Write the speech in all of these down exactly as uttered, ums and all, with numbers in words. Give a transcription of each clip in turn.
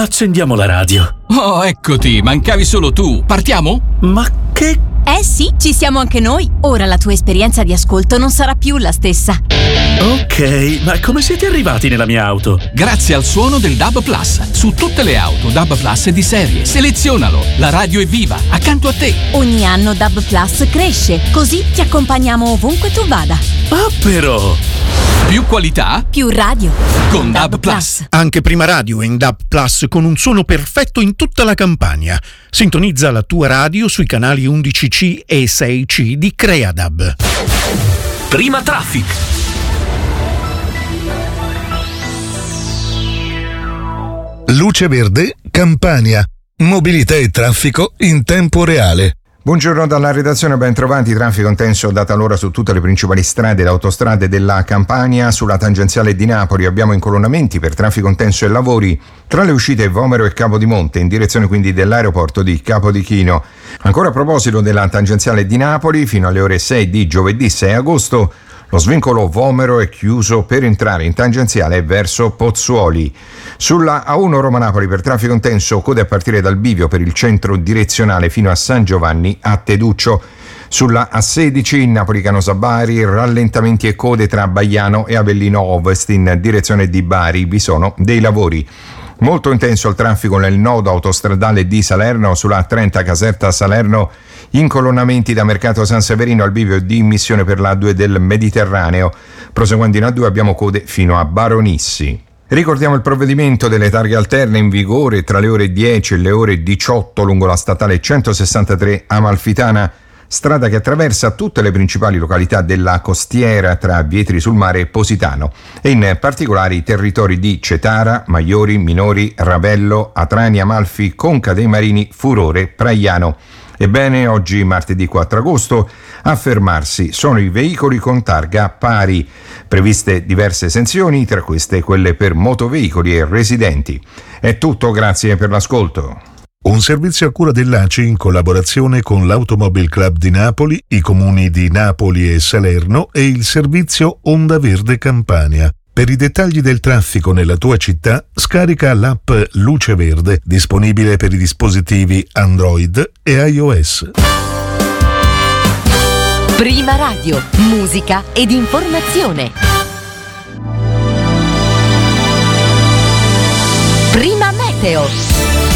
Accendiamo la radio. Oh, eccoti, mancavi solo tu. Partiamo? Ma che... Eh sì, ci siamo anche noi. Ora la tua esperienza di ascolto non sarà più la stessa. Ok, ma come siete arrivati nella mia auto? Grazie al suono del D A B Plus. Su tutte le auto D A B Plus è di serie. Selezionalo. La radio è viva, accanto a te. Ogni anno D A B Plus cresce, così ti accompagniamo ovunque tu vada. Ah, però... Più qualità, più radio con D A B Plus. Anche Prima Radio è in D A B Plus con un suono perfetto in tutta la Campania. Sintonizza la tua radio sui canali undici C e sei C di Creadab. Prima Traffic. Luce Verde, Campania. Mobilità e traffico in tempo reale. Buongiorno dalla redazione, ben trovati. Traffico intenso data l'ora su tutte le principali strade ed autostrade della Campania. Sulla tangenziale di Napoli abbiamo incolonnamenti per traffico intenso e lavori tra le uscite Vomero e Capodimonte, in direzione quindi dell'aeroporto di Capodichino. Ancora a proposito della tangenziale di Napoli, fino alle ore sei di giovedì sei agosto, lo svincolo Vomero è chiuso per entrare in tangenziale verso Pozzuoli. Sulla A uno Roma-Napoli per traffico intenso, code a partire dal bivio per il centro direzionale fino a San Giovanni a Teduccio. Sulla A sedici Napoli-Canosa-Bari, rallentamenti e code tra Baiano e Avellino Ovest in direzione di Bari, vi sono dei lavori. Molto intenso il traffico nel nodo autostradale di Salerno, sulla A trenta Caserta-Salerno, incolonnamenti da Mercato San Severino al bivio di immissione per l'A due del Mediterraneo. Proseguendo in A due abbiamo code fino a Baronissi. Ricordiamo il provvedimento delle targhe alterne in vigore tra le ore dieci e le ore diciotto lungo la statale centosessantatré Amalfitana, strada che attraversa tutte le principali località della costiera tra Vietri sul Mare e Positano, e in particolare i territori di Cetara, Maiori, Minori, Ravello, Atrani, Amalfi, Conca dei Marini, Furore, Praiano. Ebbene, oggi martedì quattro agosto a fermarsi sono i veicoli con targa pari. Previste diverse esenzioni, tra queste quelle per motoveicoli e residenti. È tutto, grazie per l'ascolto. Un servizio a cura dell'A C I in collaborazione con l'Automobile Club di Napoli, i comuni di Napoli e Salerno e il servizio Onda Verde Campania. Per i dettagli del traffico nella tua città, scarica l'app Luce Verde, disponibile per i dispositivi Android e iOS. Prima Radio, musica ed informazione. Prima Meteo.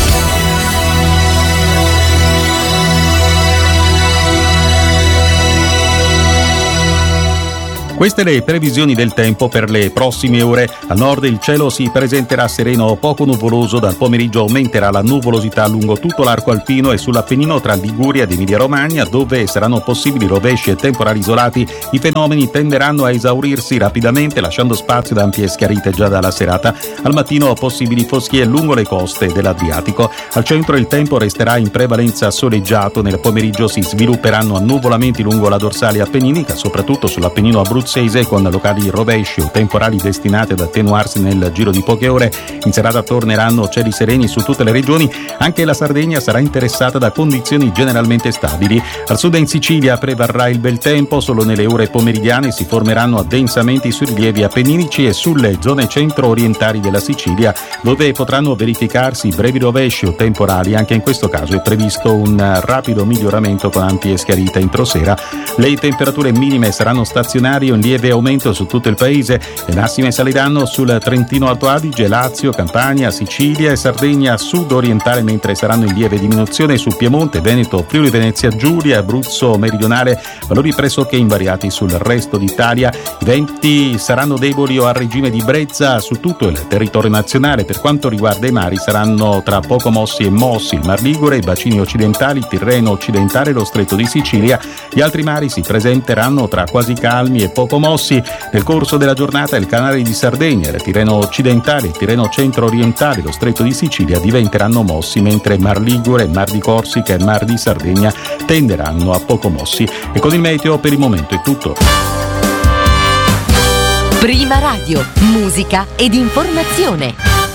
Queste le previsioni del tempo per le prossime ore. Al nord il cielo si presenterà sereno o poco nuvoloso, dal pomeriggio aumenterà la nuvolosità lungo tutto l'arco alpino e sull'Appennino tra Liguria ed Emilia-Romagna, dove saranno possibili rovesci e temporali isolati. I fenomeni tenderanno a esaurirsi rapidamente, lasciando spazio ad ampie schiarite già dalla serata. Al mattino possibili foschie lungo le coste dell'Adriatico. Al centro il tempo resterà in prevalenza soleggiato, nel pomeriggio si svilupperanno annuvolamenti lungo la dorsale appenninica, soprattutto sull'Appennino abruzzese, con locali rovesci o temporali destinati ad attenuarsi nel giro di poche ore. In serata torneranno cieli sereni su tutte le regioni, anche la Sardegna sarà interessata da condizioni generalmente stabili. Al sud e in Sicilia prevarrà il bel tempo, solo nelle ore pomeridiane si formeranno addensamenti sui rilievi appenninici e sulle zone centro-orientali della Sicilia, dove potranno verificarsi brevi rovesci o temporali. Anche in questo caso è previsto un rapido miglioramento con ampie schiarite entro sera. Le temperature minime saranno stazionarie o in lieve aumento su tutto il paese. Le massime saliranno sul Trentino Alto Adige, Lazio, Campania, Sicilia e Sardegna sud-orientale, mentre saranno in lieve diminuzione su Piemonte, Veneto, Friuli Venezia Giulia, Abruzzo meridionale, valori pressoché invariati sul resto d'Italia. I venti saranno deboli o a regime di brezza su tutto il territorio nazionale. Per quanto riguarda i mari, saranno tra poco mossi e mossi il Mar Ligure, i bacini occidentali, il Tirreno occidentale e lo Stretto di Sicilia. Gli altri mari si presenteranno tra quasi calmi e poco mossi. Nel corso della giornata il Canale di Sardegna, il Tirreno occidentale, il Tirreno centro-orientale e lo Stretto di Sicilia diventeranno mossi, mentre Mar Ligure, Mar di Corsica e Mar di Sardegna tenderanno a poco mossi. E con il meteo per il momento è tutto. Prima Radio, musica ed informazione.